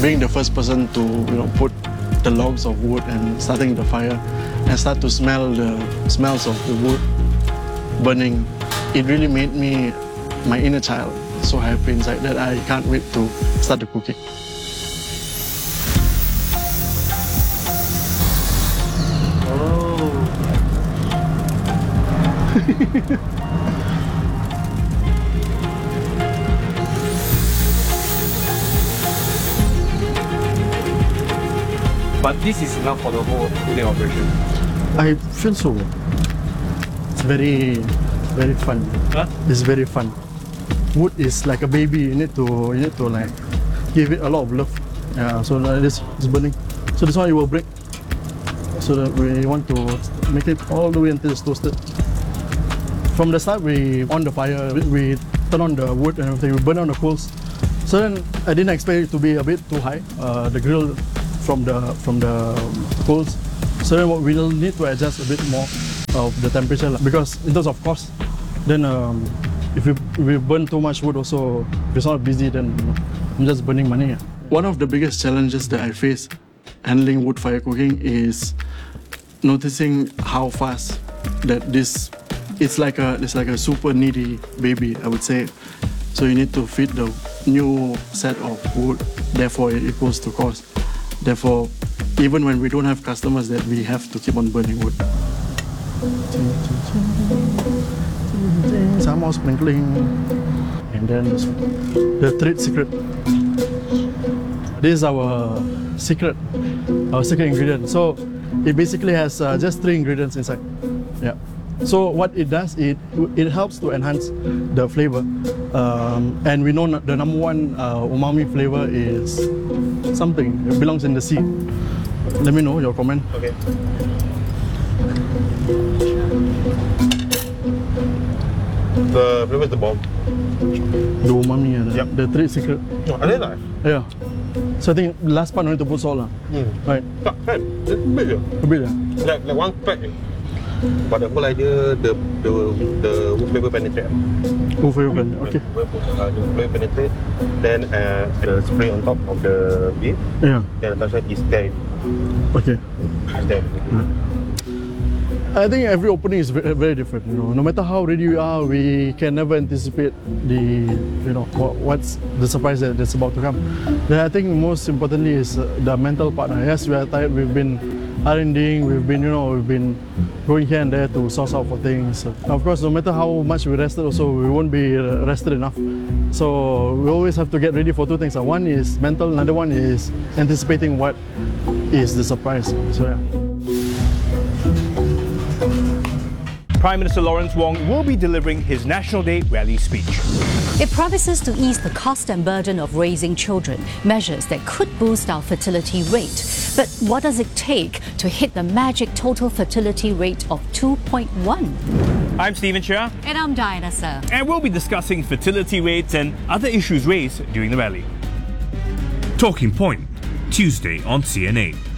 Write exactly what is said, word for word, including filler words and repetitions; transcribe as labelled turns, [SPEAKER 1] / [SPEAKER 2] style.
[SPEAKER 1] being the first person to, you know, put the logs of wood and starting the fire and start to smell the smells of the wood burning, it really made me, my inner child, so happy inside that I can't wait to start the cooking.
[SPEAKER 2] Oh. But this is enough for the whole cooking operation.
[SPEAKER 1] I feel so. It's very, very fun.
[SPEAKER 2] Huh?
[SPEAKER 1] It's very fun. Wood is like a baby. You need to, you need to like give it a lot of love. Yeah. So like this is burning. So this one it will break. So that we want to make it all the way until it's toasted. From the start, we on the fire. We, we turn on the wood and everything. We burn on the coals. So then I didn't expect it to be a bit too high. Uh, the grill from the from the coals. So then we'll need to adjust a bit more of the temperature because in terms of cost, then um, if we, we burn too much wood also, if it's not busy, then you know, I'm just burning money. One of the biggest challenges that I face handling wood fire cooking is noticing how fast that this, it's like a, it's like a super needy baby, I would say. So you need to feed the new set of wood, therefore it equals to cost. Therefore, even when we don't have customers, that we have to keep on burning wood. Some more sprinkling, and then this one. The trade secret. This is our secret, our secret ingredient. So it basically has uh, just three ingredients inside. Yeah. So what it does, it it helps to enhance the flavor, um, and we know the number one uh, umami flavor is something. It belongs in the sea. Let me know your comment.
[SPEAKER 2] Okay. The flavor is the bomb.
[SPEAKER 1] The umami, uh, the,
[SPEAKER 2] Yep.
[SPEAKER 1] the trade secret.
[SPEAKER 2] Oh, I like.
[SPEAKER 1] Yeah. So I think last part I need to put salt, lah.
[SPEAKER 2] Hmm.
[SPEAKER 1] Right?
[SPEAKER 2] Tak kan? A bit je.
[SPEAKER 1] A bit, yeah.
[SPEAKER 2] Like, like one pack. But the whole idea, the the the wood flavor penetrate.
[SPEAKER 1] Go for your blend. Okay.
[SPEAKER 2] Uh, the wood flavor penetrate. Then uh, the spray on top of the beef.
[SPEAKER 1] Yeah.
[SPEAKER 2] Then the side is there.
[SPEAKER 1] Okay.
[SPEAKER 2] Is there.
[SPEAKER 1] I think every opening is very, very different. You know, no matter how ready we are, we can never anticipate the, you know, what, what's the surprise that, that's about to come. Then I think most importantly is uh, the mental part. Yes, we are tired. We've been R and D-ing, we've been, you know, we've been going here and there to source out for things. Of course, no matter how much we rested, also we won't be rested enough. So we always have to get ready for two things. One is mental, another one is anticipating what is the surprise. So yeah.
[SPEAKER 3] Prime Minister Lawrence Wong will be delivering his National Day rally speech.
[SPEAKER 4] It promises to ease the cost and burden of raising children, measures that could boost our fertility rate. But what does it take to hit the magic total fertility rate of two point one?
[SPEAKER 3] I'm Stephen Chia.
[SPEAKER 4] And I'm Diana Sir.
[SPEAKER 3] And we'll be discussing fertility rates and other issues raised during the rally.
[SPEAKER 5] Talking Point, Tuesday on C N A.